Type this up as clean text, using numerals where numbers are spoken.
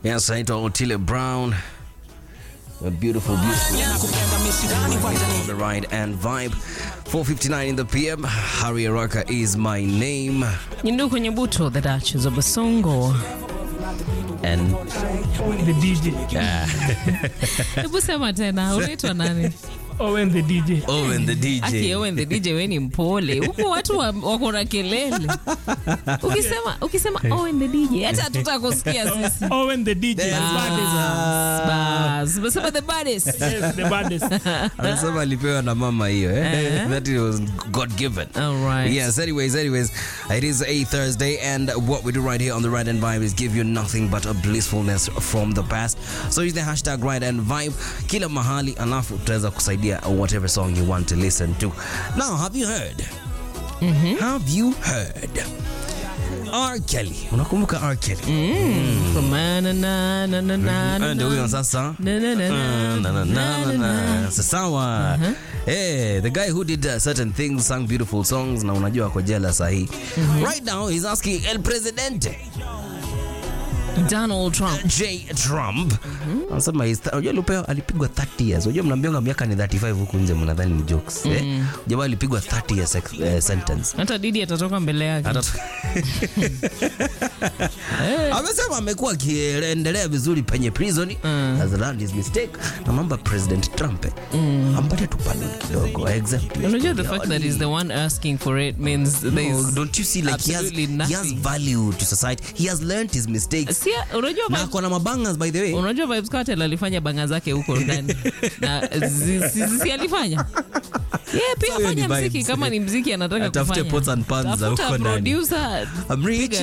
Yes, I told Otile Brown. A beautiful on the ride and vibe. 4:59 in the PM. Harry Araka is my name. Nyinduku Nyabuto, the Duchess of Basongo. And the DJ. Hebu sema tena, unaitwa nani? Owen the DJ. Owen the DJ. Aki Owen the DJ weni mpole. Huko watu wako na kelele. Ukisema Owen the DJ, hata tutakusikia sisi. Owen the DJ. Bas. Basema the baddest. Yes, the baddest. Anasema alipewa na mama hiyo, That it was God given. All right. Yes, anyways, it is a Thursday and what we do right here on the Ride and Vibe is give you nothing but a blissfulness from the past. So use the hashtag Ride and Vibe. Kila mahali alafu tutaweza kusaidia whatever song you want to listen to. Now, have you heard? Have you heard? R. Kelly. Unakumbuka R. Kelly? Ndio huyo sasa. Sawa. Hey, the guy who did certain things, sang beautiful songs, na unajua ako jela sahi. Right now, he's asking El Presidente. Donald Trump. J. Trump. Anasema unajua Lupeo alipigwa 30 years. Unajua mnaambiwa miaka ni 35 huku nje mnadhani ni jokes. Jamaa alipigwa 30 years sentence. Hata Didi atatoka mbele yake. Amesema amekuwa akiendelea vizuri penye prison. Has learned his mistake. Na mambo President Trump. Ampate tupano kidogo. Exactly. Unajua the fact that he's the one asking for it means don't you see like he has value to society. He has learned his mistakes. Unajua na kuna mabangas by the way. Unajua Vybz Kartel alifanya banga zake huko ndani. Na si alifanya. Pia fanya muziki kama ni muziki anataka kufanya. Atafute pots and pans za huko ndani. Producer. I'm rich